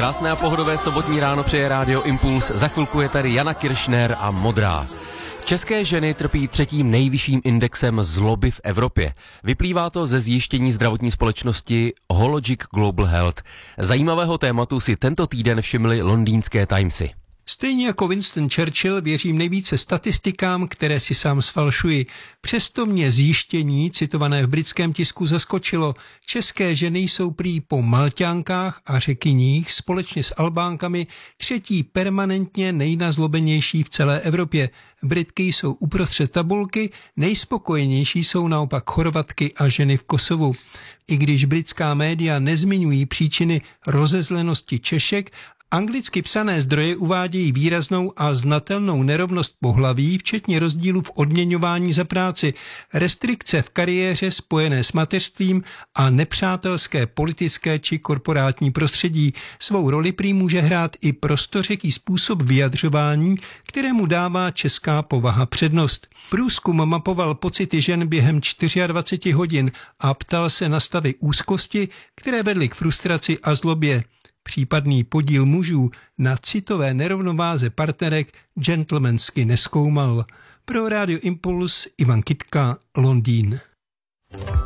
Krásné a pohodové sobotní ráno přeje Rádio Impuls. Za chvilku je tady Jana Kiršner a Modrá. České ženy trpí třetím nejvyšším indexem zloby v Evropě. Vyplývá to ze zjištění zdravotní společnosti Hologic Global Health. Zajímavého tématu si tento týden všimly londýnské Timesy. Stejně jako Winston Churchill věřím nejvíce statistikám, které si sám sfalšuji. Přesto mě zjištění, citované v britském tisku, zaskočilo. České ženy jsou prý po Malťánkách a Řekyních společně s Albánkami třetí permanentně nejnazlobenější v celé Evropě. Britky jsou uprostřed tabulky, nejspokojenější jsou naopak Chorvatky a ženy v Kosovu. I když britská média nezmiňují příčiny rozezlenosti Češek, anglicky psané zdroje uvádějí výraznou a znatelnou nerovnost pohlaví, včetně rozdílů v odměňování za práci, restrikce v kariéře spojené s mateřstvím a nepřátelské politické či korporátní prostředí. Svou roli prý může hrát i prostořeký způsob vyjadřování, kterému dává česká povaha přednost. Průzkum mapoval pocity žen během 24 hodin a ptal se na stavy úzkosti, které vedly k frustraci a zlobě. Případný podíl mužů na citové nerovnováze partnerek gentlemansky nezkoumal. Pro Rádio Impuls Ivan Kytka, Londýn.